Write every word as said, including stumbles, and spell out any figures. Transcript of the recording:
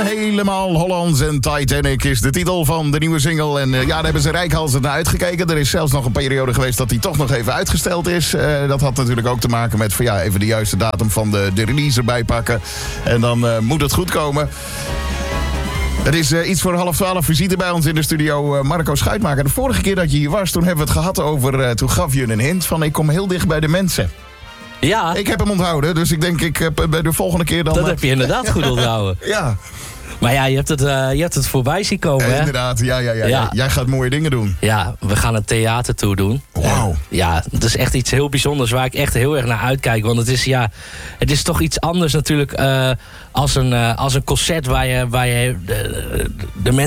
Helemaal Hollands en Titanic is de titel van de nieuwe single. En uh, ja, daar hebben ze reikhalzend naar uitgekeken. Er is zelfs nog een periode geweest dat die toch nog even uitgesteld is. Uh, dat had natuurlijk ook te maken met van, ja, even de juiste datum van de, de release erbij pakken. En dan uh, moet het goed komen. Het is uh, iets voor half twaalf visite bij ons in de studio, uh, Marco Schuitmaker. De vorige keer dat je hier was, toen hebben we het gehad over... Uh, toen gaf je een hint van ik kom heel dicht bij de mensen. Ja. Ik heb hem onthouden, dus ik denk ik uh, bij de volgende keer dan... Dat uh, heb je inderdaad goed onthouden. Ja. Maar ja, je hebt het, uh, je hebt het voorbij zien komen, Uh, hè? inderdaad, ja, ja, ja, Ja. ja. Jij gaat mooie dingen doen. Ja, we gaan een theatertour doen. Wauw. Ja, dat is echt iets heel bijzonders waar ik echt heel erg naar uitkijk. Want het is, ja, het is toch iets anders natuurlijk uh, als, een, uh, als een concert waar je, waar je de, de mensen...